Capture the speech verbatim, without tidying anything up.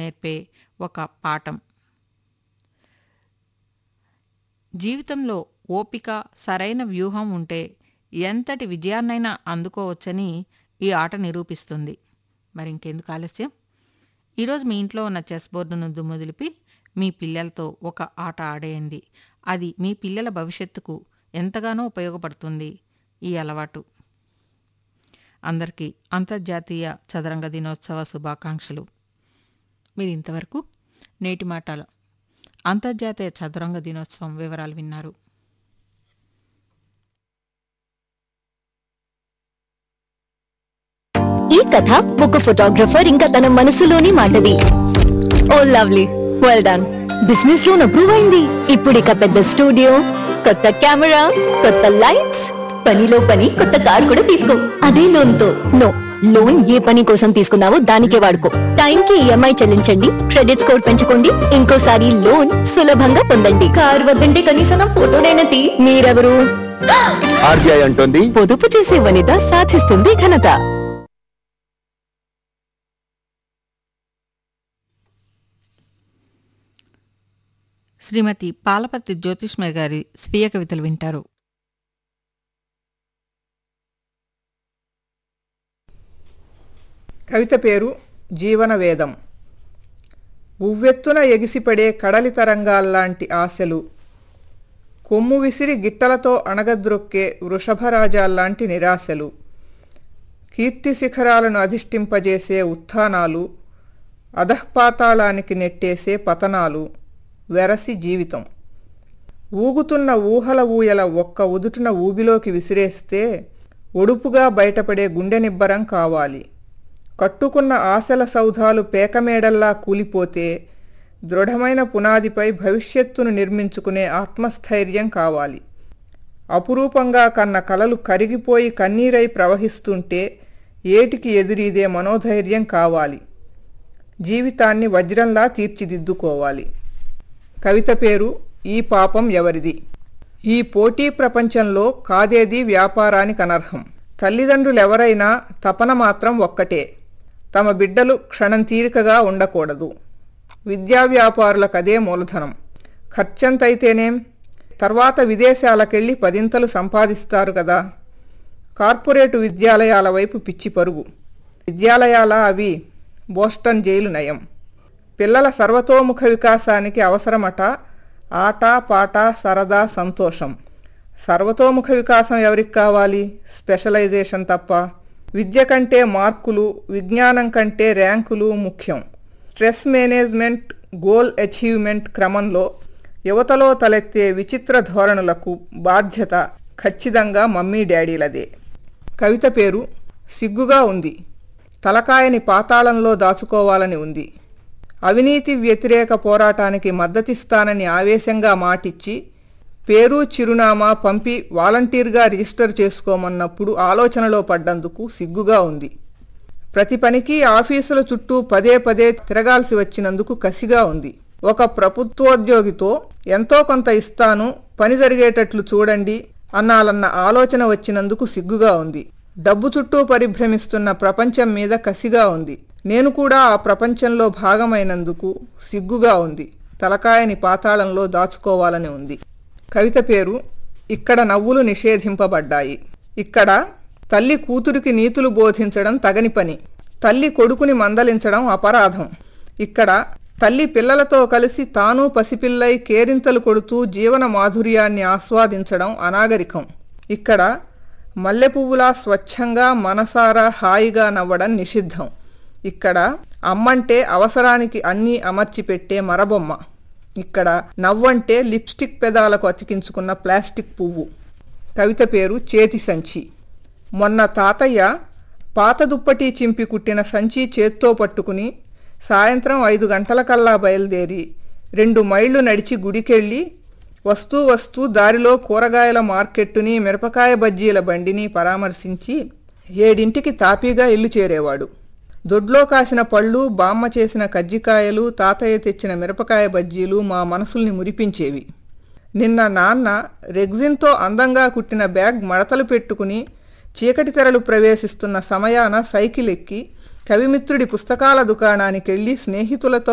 నేర్పే ఒక పాఠం. జీవితంలో ఓపిక, సరైన వ్యూహం ఉంటే ఎంతటి విజయాన్నైనా అందుకోవచ్చని ఈ ఆట నిరూపిస్తుంది. మరి ఇంకెందుకు ఆలస్యం, ఈరోజు మీ ఇంట్లో ఉన్న చెస్ బోర్డును దుమ్ముదులిపి మీ పిల్లలతో ఒక ఆట ఆడేయండి. అది మీ పిల్లల భవిష్యత్తుకు ఎంతగానో ఉపయోగపడుతుంది ఈ అలవాటు. అందరికీ అంతర్జాతీయ చదరంగ దినోత్సవ శుభాకాంక్షలు. మీరు ఇంతవరకు నేటి మాటలు అంతర్జాతీయ చదరంగ దినోత్సవం వివరాలు విన్నారు. ఈ కథ ఒక ఫోటోగ్రఫర్ ఇంకా తన మనసులోని మాటది. Oh lovely, well done. Business loan approve అయింది. ఇప్పుడు ఇక పెద్ద స్టూడియో, కొత్త కెమెరా, కొత్త లైట్స్, పనిలో పని కొత్త కార్ కూడా తీసుకో. అదే లోన్ తో. నో, లోన్ ఏ పని కోసం తీసుకున్నావో దానికే వాడుకో. టైం కి ఈఎంఐ చెల్లించండి, క్రెడిట్ స్కోర్ పెంచుకోండి, ఇంకోసారి లోన్ సులభంగా పొందండి. కార్ వద్దంటే కనీసం నా ఫోటోనైనా తీ. మీరెవరు? ఆర్బీఐ అంటోంది, పొదుపు చేసే వనిత సాధిస్తుంది ఘనత. శ్రీమతి పాలపర్తి జ్యోతిష్మయ్య గారి స్వీయ కవితలు వింటారు. కవిత పేరు జీవనవేదం. ఉవ్వెత్తున ఎగిసిపడే కడలి తరంగాల్లాంటి ఆశలు, కొమ్ము విసిరి గిట్టలతో అణగద్రొక్కే వృషభరాజాల్లాంటి నిరాశలు, కీర్తి శిఖరాలను అధిష్ఠింపజేసే ఉత్థానాలు, అధఃపాతాళానికి నెట్టేసే పతనాలు, వెరసి జీవితం. ఊగుతున్న ఊహల ఊయల ఒక్క ఉదుటున ఊబిలోకి విసిరేస్తే ఒడుపుగా బయటపడే గుండె నిబ్బరం కావాలి. కట్టుకున్న ఆశల సౌధాలు పేకమేడల్లా కూలిపోతే దృఢమైన పునాదిపై భవిష్యత్తును నిర్మించుకునే ఆత్మస్థైర్యం కావాలి. అపురూపంగా కన్న కలలు కరిగిపోయి కన్నీరై ప్రవహిస్తుంటే ఏటికి ఎదురీదే మనోధైర్యం కావాలి. జీవితాన్ని వజ్రంలా తీర్చిదిద్దుకోవాలి. కవిత పేరు ఈ పాపం ఎవరిది. ఈ పోటీ ప్రపంచంలో కాదేది వ్యాపారానికి అనర్హం. తల్లిదండ్రులెవరైనా తపన మాత్రం ఒక్కటే, తమ బిడ్డలు క్షణం తీరికగా ఉండకూడదు. విద్యా వ్యాపారులకదే మూలధనం. ఖర్చంతైతేనేం, తర్వాత విదేశాలకెళ్ళి పదింతలు సంపాదిస్తారు కదా. కార్పొరేటు విద్యాలయాల వైపు పిచ్చి పరుగు. విద్యాలయాల అవి బోస్టన్ జైలు నయం. పిల్లల సర్వతోముఖ వికాసానికి అవసరమట ఆట, పాట, సరదా, సంతోషం. సర్వతోముఖ వికాసం ఎవరికి కావాలి? స్పెషలైజేషన్ తప్ప. విద్య కంటే మార్కులు, విజ్ఞానం కంటే ర్యాంకులు ముఖ్యం. స్ట్రెస్ మేనేజ్మెంట్, గోల్ అచీవ్మెంట్ క్రమంలో యువతలో తలెత్తే విచిత్ర ధోరణులకు బాధ్యత ఖచ్చితంగా మమ్మీ డాడీలదే. కవిత పేరు సిగ్గుగా ఉంది. తలకాయని పాతాళంలో దాచుకోవాలని ఉంది. అవినీతి వ్యతిరేక పోరాటానికి మద్దతిస్తానని ఆవేశంగా మాటిచ్చి పేరు చిరునామా పంపి వాలంటీర్గా రిజిస్టర్ చేసుకోమన్నప్పుడు ఆలోచనలో పడ్డందుకు సిగ్గుగా ఉంది. ప్రతి పనికి ఆఫీసుల చుట్టూ పదే పదే తిరగాల్సి వచ్చినందుకు కసిగా ఉంది. ఒక ప్రభుత్వోద్యోగితో ఎంతో కొంత ఇస్తాను, పని జరిగేటట్లు చూడండి అన్నాలన్న ఆలోచన వచ్చినందుకు సిగ్గుగా ఉంది. డబ్బు చుట్టూ పరిభ్రమిస్తున్న ప్రపంచం మీద కసిగా ఉంది. నేను కూడా ఆ ప్రపంచంలో భాగమైనందుకు సిగ్గుగా ఉంది. తలకాయని పాతాళంలో దాచుకోవాలని ఉంది. కవిత పేరు ఇక్కడ నవ్వులు నిషేధింపబడ్డాయి. ఇక్కడ తల్లి కూతురికి నీతులు బోధించడం తగని పని, తల్లి కొడుకుని మందలించడం అపరాధం. ఇక్కడ తల్లి పిల్లలతో కలిసి తాను పసిపిల్లై కేరింతలు కొడుతూ జీవన మాధుర్యాన్ని ఆస్వాదించడం అనాగరికం. ఇక్కడ మల్లెపువ్వులా స్వచ్ఛంగా మనసారా హాయిగా నవ్వడం నిషిద్ధం. ఇక్కడ అమ్మంటే అవసరానికి అన్నీ అమర్చిపెట్టే మరబొమ్మ. ఇక్కడ నవ్వంటే లిప్స్టిక్ పెదాలకు అతికించుకున్న ప్లాస్టిక్ పువ్వు. కవిత పేరు చేతి సంచి. మొన్న తాతయ్య పాత దుప్పటి చింపి కుట్టిన సంచి చేత్తో పట్టుకుని సాయంత్రం ఐదు గంటలకల్లా బయలుదేరి రెండు మైళ్ళు నడిచి గుడికెళ్ళి వస్తూ వస్తూ దారిలో కూరగాయల మార్కెట్టుని, మిరపకాయ బజ్జీల బండిని పరామర్శించి ఏడింటికి తాపీగా ఇల్లు చేరేవాడు. దొడ్లో కాసిన పళ్ళు, బామ్మ చేసిన కజ్జికాయలు, తాతయ్య తెచ్చిన మిరపకాయ బజ్జీలు మా మనసుల్ని మురిపించేవి. నిన్న నాన్న రెగ్జిన్తో అందంగా కుట్టిన బ్యాగ్ మడతలు పెట్టుకుని చీకటి తెరలు ప్రవేశిస్తున్న సమయాన సైకిల్ ఎక్కి కవిమిత్రుడి పుస్తకాల దుకాణానికెళ్ళి స్నేహితులతో